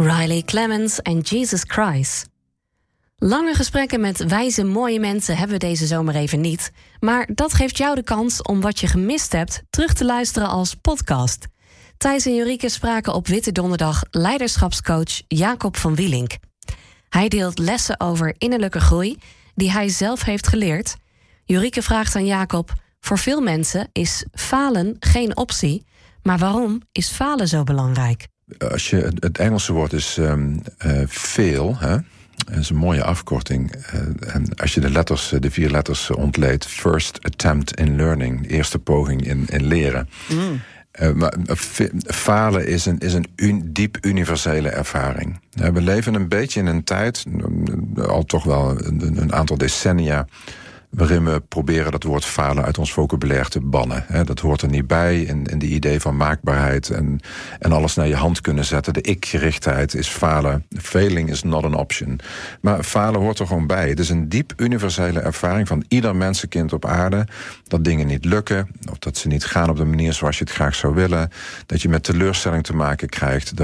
Riley Clemens en Jesus Christ. Lange gesprekken met wijze, mooie mensen hebben we deze zomer even niet. Maar dat geeft jou de kans om wat je gemist hebt terug te luisteren als podcast. Thijs en Jorieke spraken op Witte Donderdag leiderschapscoach Jacob van Wielink. Hij deelt lessen over innerlijke groei die hij zelf heeft geleerd. Jorieke vraagt aan Jacob: voor veel mensen is falen geen optie. Maar waarom is falen zo belangrijk? Als je het Engelse woord is fail, hè? Dat is een mooie afkorting. En als je de 4 letters ontleedt, first attempt in learning, de eerste poging in leren. Maar falen is een diep universele ervaring. We leven een beetje in een tijd, al toch wel een aantal decennia, waarin we proberen dat woord falen uit ons vocabulaire te bannen. Dat hoort er niet bij in de idee van maakbaarheid en alles naar je hand kunnen zetten. De ik-gerichtheid is falen. Failing is not an option. Maar falen hoort er gewoon bij. Het is een diep universele ervaring van ieder mensenkind op aarde, dat dingen niet lukken, of dat ze niet gaan op de manier zoals je het graag zou willen, dat je met teleurstelling te maken krijgt,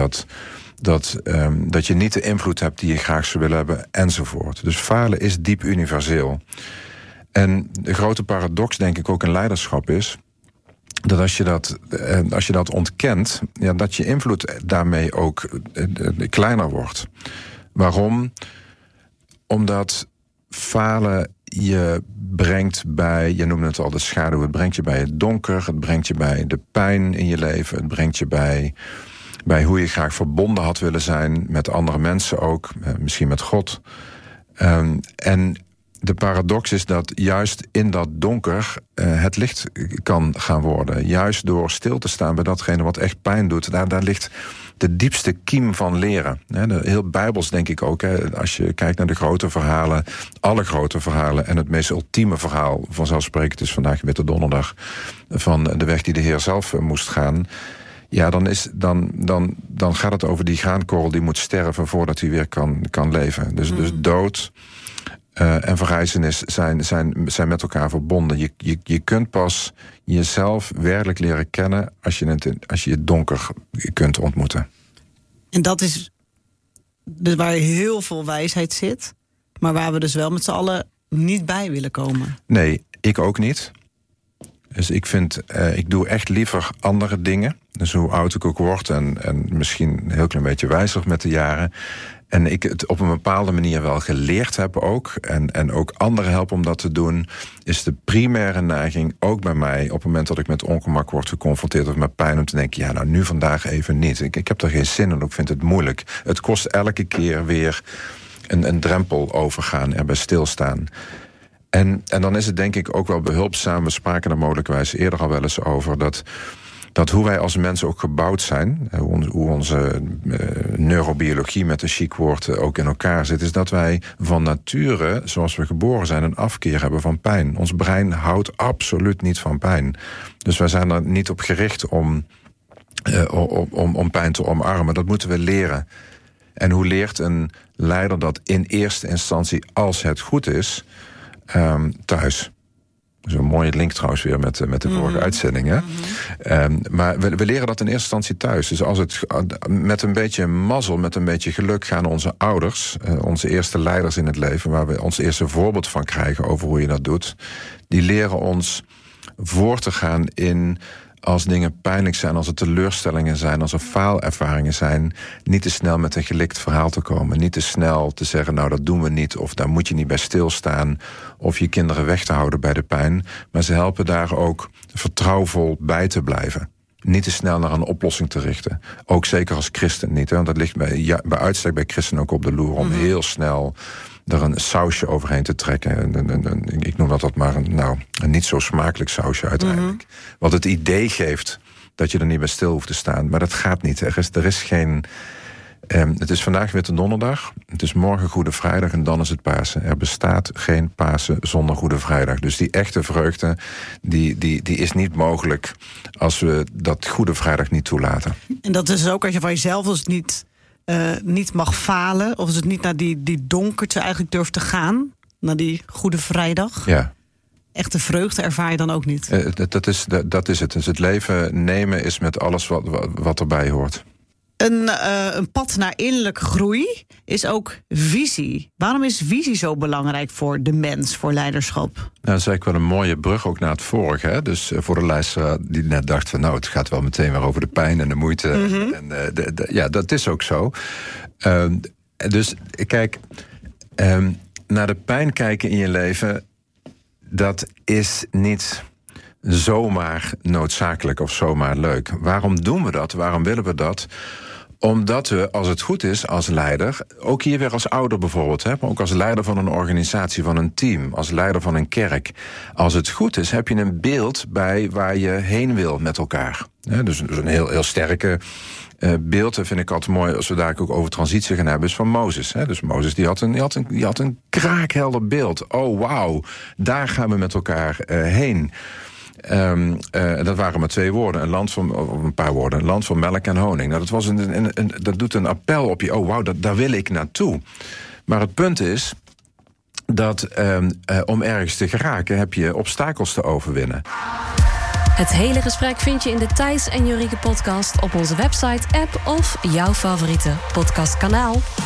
dat je niet de invloed hebt die je graag zou willen hebben, enzovoort. Dus falen is diep universeel. En de grote paradox, denk ik, ook in leiderschap is dat als je dat ontkent, ja, dat je invloed daarmee ook kleiner wordt. Waarom? Omdat falen je brengt bij, je noemde het al, de schaduw. Het brengt je bij het donker, het brengt je bij de pijn in je leven, het brengt je bij hoe je graag verbonden had willen zijn met andere mensen ook, misschien met God. En de paradox is dat juist in dat donker het licht kan gaan worden. Juist door stil te staan bij datgene wat echt pijn doet. Daar ligt de diepste kiem van leren. Heel bijbels denk ik ook. Als je kijkt naar de grote verhalen, alle grote verhalen en het meest ultieme verhaal, vanzelfsprekend is vandaag Witte Donderdag, van de weg die de Heer zelf moest gaan. Ja, dan gaat het over die graankorrel die moet sterven voordat hij weer kan leven. Dus dood en verrijzenis zijn met elkaar verbonden. Je kunt pas jezelf werkelijk leren kennen als je het donker kunt ontmoeten. En dat is dus waar heel veel wijsheid zit, maar waar we dus wel met z'n allen niet bij willen komen. Nee, ik ook niet. Dus ik doe echt liever andere dingen. Dus hoe oud ik ook word en misschien een heel klein beetje wijzer met de jaren. En ik het op een bepaalde manier wel geleerd heb ook. En ook anderen helpen om dat te doen. Is de primaire neiging ook bij mij, op het moment dat ik met ongemak word geconfronteerd of met pijn, om te denken, ja, nou nu vandaag even niet. Ik heb er geen zin in, ik vind het moeilijk. Het kost elke keer weer een drempel overgaan, erbij stilstaan. En dan is het denk ik ook wel behulpzaam. We spraken er mogelijkwijs eerder al wel eens over dat hoe wij als mensen ook gebouwd zijn, hoe onze neurobiologie met een chic woord ook in elkaar zit, is dat wij van nature, zoals we geboren zijn, een afkeer hebben van pijn. Ons brein houdt absoluut niet van pijn. Dus wij zijn er niet op gericht om pijn te omarmen. Dat moeten we leren. En hoe leert een leider dat in eerste instantie, als het goed is, thuis? Zo'n mooie link trouwens weer met de vorige uitzending. Hè? Maar we leren dat in eerste instantie thuis. Dus als het met een beetje mazzel, met een beetje geluk, gaan onze ouders, onze eerste leiders in het leven, waar we ons eerste voorbeeld van krijgen over hoe je dat doet, die leren ons voor te gaan in, als dingen pijnlijk zijn, als er teleurstellingen zijn, als er faalervaringen zijn, niet te snel met een gelikt verhaal te komen. Niet te snel te zeggen, nou dat doen we niet, of daar moet je niet bij stilstaan, of je kinderen weg te houden bij de pijn. Maar ze helpen daar ook vertrouwvol bij te blijven. Niet te snel naar een oplossing te richten. Ook zeker als christen niet. Hè? Want dat ligt bij uitstek bij christenen ook op de loer om heel snel er een sausje overheen te trekken. Ik noem dat maar een niet zo smakelijk sausje uiteindelijk. Wat het idee geeft dat je er niet bij stil hoeft te staan. Maar dat gaat niet. Er is geen. Het is vandaag Witte Donderdag. Het is morgen Goede Vrijdag en dan is het Pasen. Er bestaat geen Pasen zonder Goede Vrijdag. Dus die echte vreugde, die is niet mogelijk als we dat Goede Vrijdag niet toelaten. En dat is ook als je van jezelf als het niet mag falen, of als het niet naar die donkerte eigenlijk durft te gaan, naar die Goede Vrijdag. Ja. Echte vreugde ervaar je dan ook niet. Dat is het. Dus het leven nemen is met alles wat erbij hoort. Een pad naar innerlijke groei is ook visie. Waarom is visie zo belangrijk voor de mens, voor leiderschap? Nou, dat is eigenlijk wel een mooie brug ook naar het vorige. Hè? Dus voor de luisteraar die net dacht van... het gaat wel meteen weer over de pijn en de moeite. Mm-hmm. En dat is ook zo. Dus kijk, naar de pijn kijken in je leven... dat is niet zomaar noodzakelijk of zomaar leuk. Waarom doen we dat? Waarom willen we dat? Omdat we, als het goed is, als leider... ook hier weer als ouder bijvoorbeeld... maar ook als leider van een organisatie, van een team... als leider van een kerk... als het goed is, heb je een beeld bij waar je heen wil met elkaar. Dus een heel sterke beeld, dat vind ik altijd mooi... als we daar ook over transitie gaan hebben, is van Mozes. Dus Mozes die had een kraakhelder beeld. Oh, wauw, daar gaan we met elkaar heen... dat waren maar 2 woorden, een paar woorden. Een land van melk en honing. Nou, dat doet een appel op je. Oh, wauw, daar wil ik naartoe. Maar het punt is dat om ergens te geraken... heb je obstakels te overwinnen. Het hele gesprek vind je in de Thijs en Jorike podcast... op onze website, app of jouw favoriete podcastkanaal.